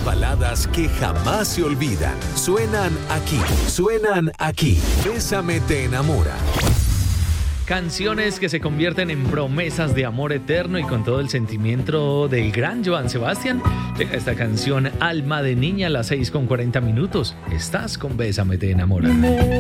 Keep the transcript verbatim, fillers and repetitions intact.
Las baladas que jamás se olvidan. Suenan aquí, suenan aquí. Bésame te enamora. Canciones que se convierten en promesas de amor eterno, y con todo el sentimiento del gran Joan Sebastián llega esta canción Alma de Niña a las seis con cuarenta minutos. Estás con Bésame te enamora.